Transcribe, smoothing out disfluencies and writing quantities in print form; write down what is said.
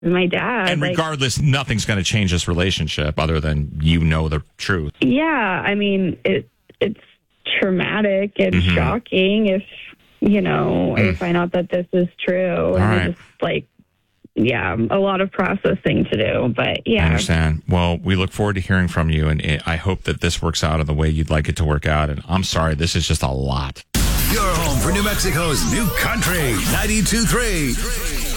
my dad. And regardless, nothing's going to change this relationship other than the truth. Yeah, I mean, it's traumatic and shocking if, I find out that this is true. And right. it's just a lot of processing to do. But yeah. I understand. Well, we look forward to hearing from you, and I hope that this works out in the way you'd like it to work out. And I'm sorry, this is just a lot. Your home for New Mexico's new country, 92.3.